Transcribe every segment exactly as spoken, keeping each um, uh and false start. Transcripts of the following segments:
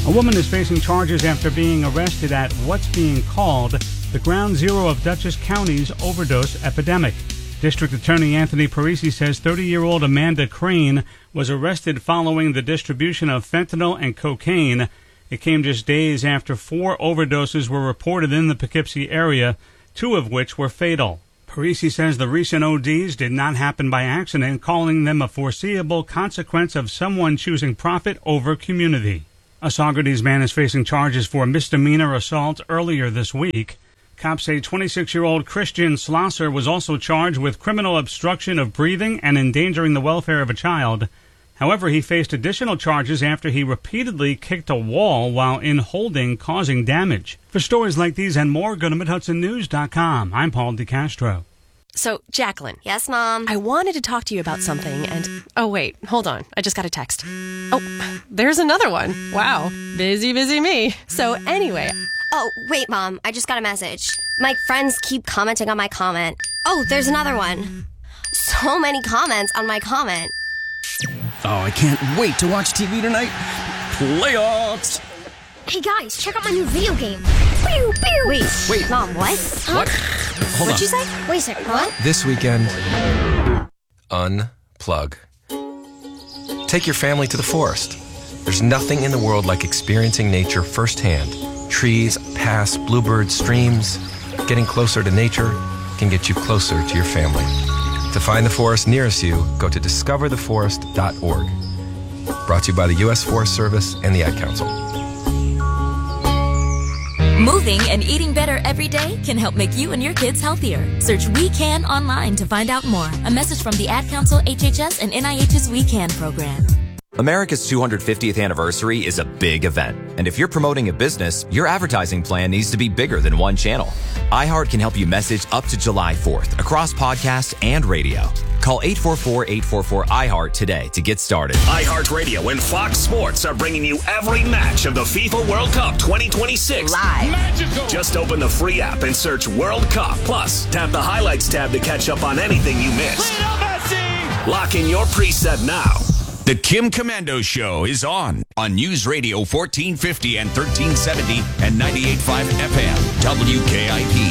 A woman is facing charges after being arrested at what's being called the ground zero of Dutchess County's overdose epidemic. District Attorney Anthony Parisi says thirty-year-old Amanda Crane was arrested following the distribution of fentanyl and cocaine. It came just days after four overdoses were reported in the Poughkeepsie area, two of which were fatal. Parisi says the recent O Ds did not happen by accident, calling them a foreseeable consequence of someone choosing profit over community. A Saugerties man is facing charges for misdemeanor assault earlier this week. Cops say twenty-six-year-old Christian Slosser was also charged with criminal obstruction of breathing and endangering the welfare of a child. However, he faced additional charges after he repeatedly kicked a wall while in holding, causing damage. For stories like these and more, go to mid hudson news dot com. I'm Paul DeCastro. So, Jacqueline. Yes, Mom? I wanted to talk to you about something and... Oh, wait. Hold on. I just got a text. Oh, there's another one. Wow. Busy, busy me. So, anyway... Oh, wait, Mom. I just got a message. My friends keep commenting on my comment. Oh, there's another one. So many comments on my comment. Oh, I can't wait to watch T V tonight. Playoffs! Hey, guys, check out my new video game. Pew, pew. Wait, Wait. Mom, what? What? Hold What'd on. you say? Wait a second, what? This weekend, unplug. Take your family to the forest. There's nothing in the world like experiencing nature firsthand. Trees, paths, bluebirds, streams. Getting closer to nature can get you closer to your family. To find the forest nearest you, go to discover the forest dot org. Brought to you by the U S Forest Service and the Ad Council. Moving and eating better every day can help make you and your kids healthier. Search We Can online to find out more. A message from the Ad Council, H H S, and N I H's We Can program. America's two hundred fiftieth anniversary is a big event. And if you're promoting a business, your advertising plan needs to be bigger than one channel. iHeart can help you message up to July fourth across podcasts and radio. Call eight four four, eight four four, I HEART today to get started. iHeartRadio and Fox Sports are bringing you every match of the FIFA World Cup twenty twenty-six. Live. Magical. Just open the free app and search World Cup. Plus, tap the highlights tab to catch up on anything you missed. Lock in your preset now. The Kim Komando Show is on on News Radio fourteen fifty and thirteen seventy and ninety-eight point five F M, W K I P.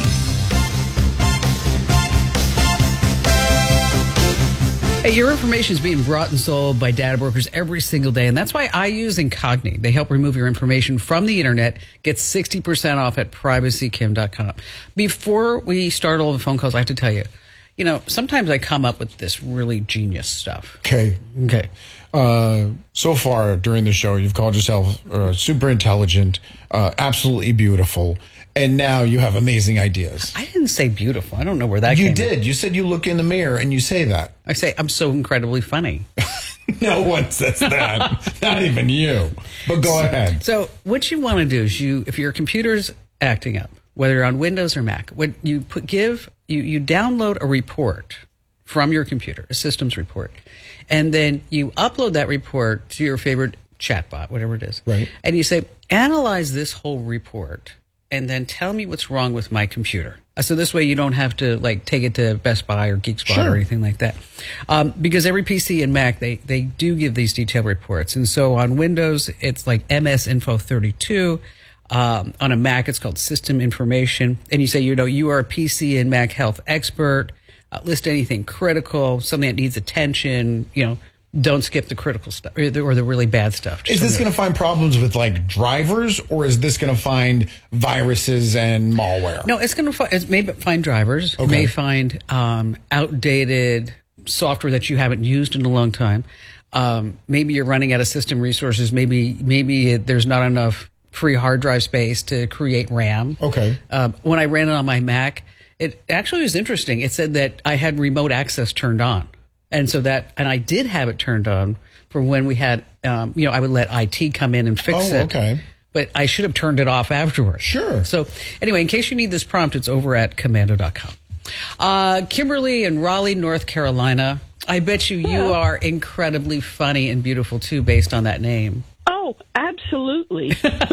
Hey, your information is being brought and sold by data brokers every single day, and that's why I use Incogni. They help remove your information from the internet. Get sixty percent off at privacy kim dot com. Before we start all the phone calls, I have to tell you, you know, sometimes I come up with this really genius stuff. Okay. Okay. Uh, so far during the show, you've called yourself uh, super intelligent, uh, absolutely beautiful, and now you have amazing ideas. I didn't say beautiful. I don't know where that you came did. from. You said you look in the mirror and you say that. I say I'm so incredibly funny. No one says that. Not even you. But go ahead. So what you want to do is you, if your computer's acting up, whether you're on Windows or Mac, when you put give you you download a report from your computer, a systems report, and then you upload that report to your favorite chatbot, whatever it is. Right. And you say, analyze this whole report and then tell me what's wrong with my computer. Uh, So this way you don't have to like take it to Best Buy or GeekSpot Sure. or anything like that. Um, because every P C and Mac, they, they do give these detailed reports. And so on Windows, it's like M S Info thirty-two. Um, on a Mac, it's called System Information. And you say, you know, you are a P C and Mac health expert. Uh, list anything critical, something that needs attention, you know, don't skip the critical stuff or the, or the really bad stuff. Is this going to find problems with like drivers, or is this going to find viruses and malware? No, it's going to find, it may find drivers, Okay. may find um, outdated software that you haven't used in a long time. Um, maybe you're running out of system resources. Maybe, maybe it, there's not enough free hard drive space to create RAM. Okay. Um, when I ran it on my Mac, it actually was interesting. It said that I had remote access turned on. And so that, and I did have it turned on for when we had, um, you know, I would let I T come in and fix Oh, it. okay. But I should have turned it off afterwards. Sure. So anyway, in case you need this prompt, it's over at commando dot com. Uh, Kimberly in Raleigh, North Carolina. I bet you you are incredibly funny and beautiful too, based on that name. Oh, absolutely.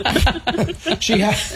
She has.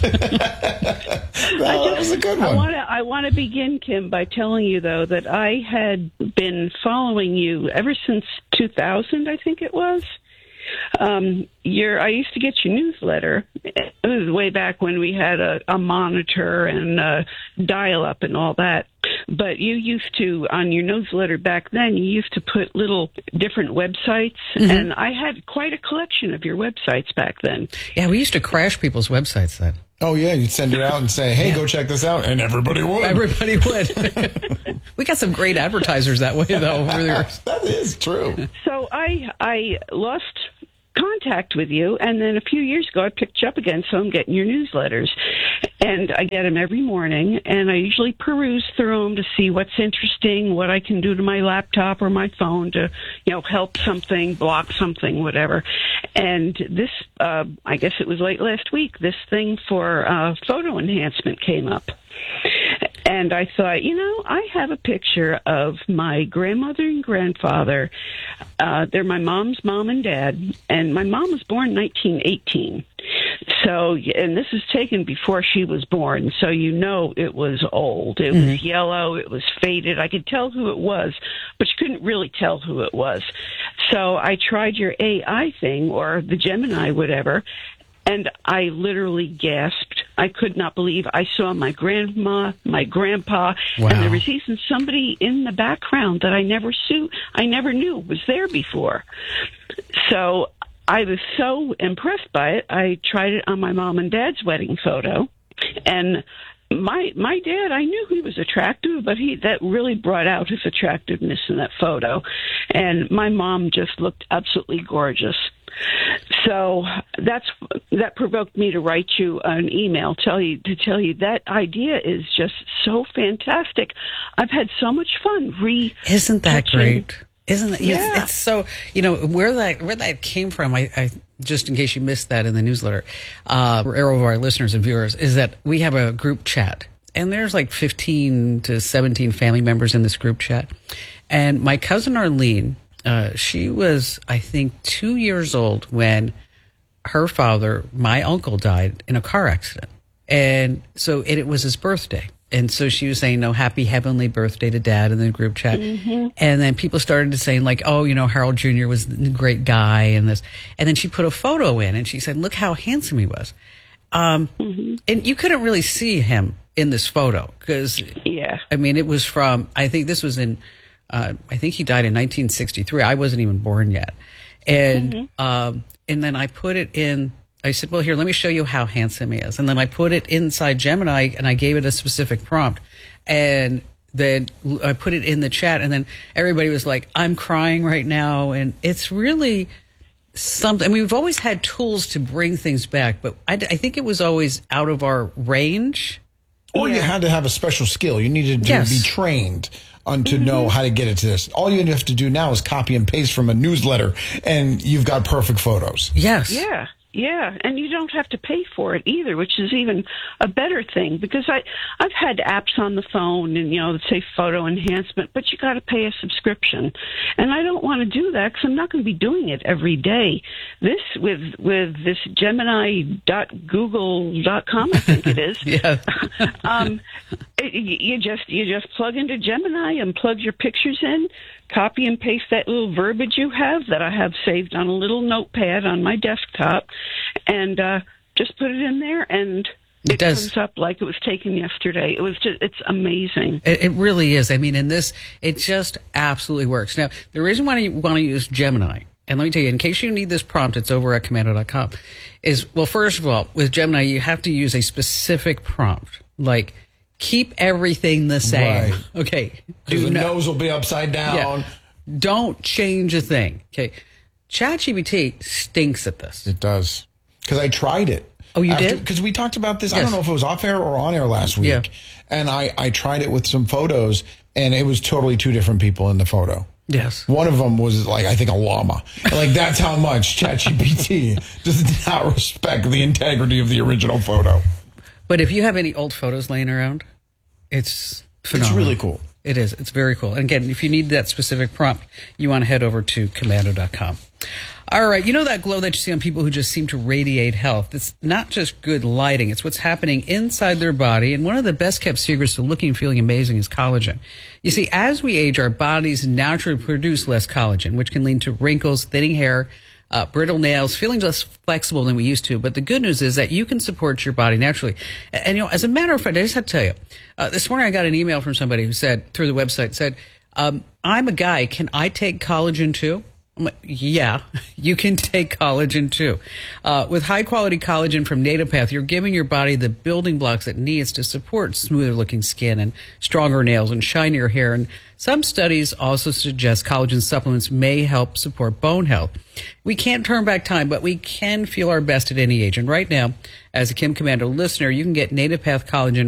Well, that was a good I one. want to I want to begin, Kim, by telling you though that I had been following you ever since two thousand, I think it was. Um, your, I used to get your newsletter. It was way back when we had a, a monitor and a dial-up and all that. But you used to, on your newsletter back then, you used to put little different websites. Mm-hmm. And I had quite a collection of your websites back then. Yeah, we used to crash people's websites then. Oh, yeah, you'd send it out and say, hey, yeah. go check this out, and everybody would. Everybody would. We got some great advertisers that way, though. Over the years. That is true. So I I lost contact with you, and then a few years ago I picked you up again, so I'm getting your newsletters. And I get them every morning, and I usually peruse through them to see what's interesting, what I can do to my laptop or my phone to, you know, help something, block something, whatever. And this, uh, I guess it was late last week, this thing for uh, photo enhancement came up. And I thought, you know, I have a picture of my grandmother and grandfather. Uh, they're my mom's mom and dad. And my mom was born in nineteen eighteen. So, and this is taken before she was born. So, you know, it was old. It mm-hmm. was yellow. It was faded. I could tell who it was, but you couldn't really tell who it was. So I tried your A I thing or the Gemini, whatever. And I literally gasped. I could not believe I saw my grandma, my grandpa, wow. and there was even somebody in the background that I never saw, I never knew was there before. So I was so impressed by it. I tried it on my mom and dad's wedding photo, and my my dad, I knew he was attractive, but he that really brought out his attractiveness in that photo. And my mom just looked absolutely gorgeous. So that's that provoked me to write you an email, tell you to tell you that idea is just so fantastic. I've had so much fun re. Isn't that great? Isn't it? Yeah. It's, it's so, you know, where that where that came from, I, I just in case you missed that in the newsletter, uh, for all of our listeners and viewers, is that we have a group chat. And there's like fifteen to seventeen family members in this group chat. And my cousin Arlene, uh, she was, I think, two years old when her father, my uncle, died in a car accident. And so and it was his birthday. And so she was saying, no, happy heavenly birthday to dad in the group chat. Mm-hmm. And then people started to saying like, oh, you know, Harold Junior was a great guy and this. And then she put a photo in and she said, look how handsome he was. Um, mm-hmm. And you couldn't really see him in this photo because, yeah, I mean, it was from, I think this was in, uh, I think he died in nineteen sixty-three. I wasn't even born yet. And, mm-hmm. um, and then I put it in. I said, well, here, let me show you how handsome he is. And then I put it inside Gemini and I gave it a specific prompt. And then I put it in the chat and then everybody was like, I'm crying right now. And it's really something. I mean, we've always had tools to bring things back, but I, I think it was always out of our range. Or yeah. you had to have a special skill. You needed to yes. be trained on to mm-hmm. know how to get it to this. All you have to do now is copy and paste from a newsletter and you've got perfect photos. Yes. Yeah. Yeah, and you don't have to pay for it either, which is even a better thing because I, I've had apps on the phone and, you know, that say photo enhancement, but you got to pay a subscription. And I don't want to do that because I'm not going to be doing it every day. This, with with this Gemini dot google dot com, I think it is. yeah. um, it, you just you just plug into Gemini and plug your pictures in, copy and paste that little verbiage you have that I have saved on a little notepad on my desktop, and uh, just put it in there, and it, it comes up like it was taken yesterday. It was just, it's amazing. It, it really is. I mean, in this, it just absolutely works. Now, the reason why you want to use Gemini, and let me tell you, in case you need this prompt, it's over at commando dot com, is, well, first of all, with Gemini, you have to use a specific prompt, like, keep everything the same. Right. Okay. Because the no, nose will be upside down. Yeah. Don't change a thing. Okay. ChatGPT stinks at this. It does. Because I tried it. Oh, you After, did? Because we talked about this. Yes. I don't know if it was off air or on air last week. Yeah. And I, I tried it with some photos, and it was totally two different people in the photo. Yes. One of them was like, I think, a llama. Like, that's how much ChatGPT does not respect the integrity of the original photo. But if you have any old photos laying around, it's phenomenal. It's really cool. It is. It's very cool. And again, if you need that specific prompt, you want to head over to commando dot com. All right. You know that glow that you see on people who just seem to radiate health? It's not just good lighting. It's what's happening inside their body. And one of the best kept secrets to looking and feeling amazing is collagen. You see, as we age, our bodies naturally produce less collagen, which can lead to wrinkles, thinning hair, uh, brittle nails, feeling less flexible than we used to. But the good news is that you can support your body naturally. And, and you know, as a matter of fact, I just have to tell you, uh, this morning I got an email from somebody who said, through the website, said, um, I'm a guy. Can I take collagen too? I'm like, yeah, you can take collagen too. Uh, with high quality collagen from NativePath, you're giving your body the building blocks it needs to support smoother looking skin and stronger nails and shinier hair. And some studies also suggest collagen supplements may help support bone health. We can't turn back time, but we can feel our best at any age. And right now, as a Kim Komando listener, you can get NativePath collagen